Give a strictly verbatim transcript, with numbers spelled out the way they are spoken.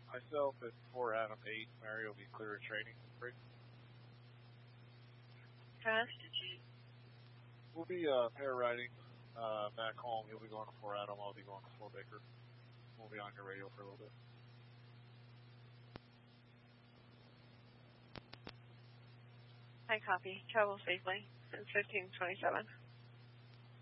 Myself at four Adam eight, Mary will be clear of training. Great. Constitute. We'll be uh, pair riding uh, back home. You'll be going to four Adam. I'll be going to four Baker. We'll be on your radio for a little bit. I copy. Travel safely. Since fifteen twenty-seven.